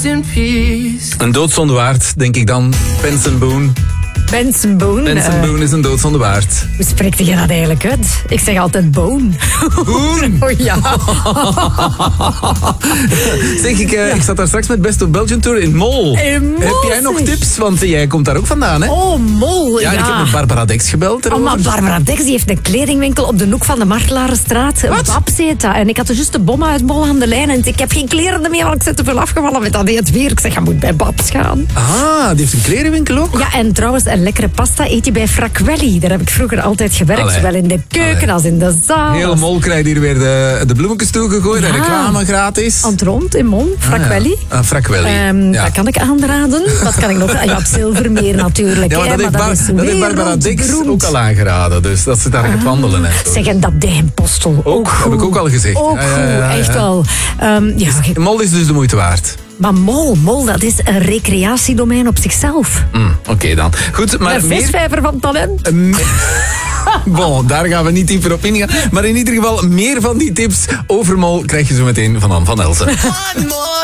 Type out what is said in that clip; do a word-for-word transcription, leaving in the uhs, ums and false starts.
in peace. Een doodzonde waard, denk ik dan. Benson Boone. Benson Boone. Benson Boone is een doodzonde waard. Hoe spreekt je dat eigenlijk uit? Ik zeg altijd Boone. Boone? Oh ja. Zeg, ik, uh, ik zat daar straks met Best of Belgium Tour in Mol. In Mol, Heb jij nog zeg. tips? Want uh, jij komt daar ook vandaan, hè? Oh, Mol. Ja, Ja, en ik heb met Barbara Dex gebeld Oh, erover. maar Barbara Dex die heeft een kledingwinkel op de hoek van de Martelarenstraat. Wat? Babzeta. En ik had dus juist de bom uit Mol aan de lijn. En ik heb geen kleren meer, want ik zit te veel afgevallen met dat het weer. Ik zeg, je moet bij Babs gaan. Ah, die heeft een klerenwinkel ook? Ja, en trouwens, een lekkere pasta eet je bij Frakwelly. Daar heb ik vroeger altijd gewerkt. Allee. Zowel in de keuken Allee. als in de zaal. Heel Mol krijgt hier weer de, de bloemetjes toegegooid en Ja. reclame gratis. Aan het rond in Mol, Frakwelly. Ah, ja. Ah, Frakwelly. Ehm, ja. Dat kan ik aanraden. Dat kan ik nog. Ah, ja, op Zilvermeer natuurlijk. Ja, maar hè, dat, heeft, maar Bar- is dat heeft Barbara Dex wereldberoemd. ook al aangeraden. Dus dat ze daar gaat wandelen. En zo. Zeg, en dat Dijnpostel. Ook, heb ik ook al gezegd. Ook Ja, ja, ja, ja, goed, echt ja. wel. Ehm, ja, ge- Mol is dus de moeite waard. maar Mol, Mol, dat is een recreatiedomein op zichzelf. Mm, Oké okay dan. Goed, maar Een meer... visvijver van talent. Bon, daar gaan we niet dieper op ingaan. Maar in ieder geval, meer van die tips over Mol krijg je zo meteen van Anne van Elsen. One more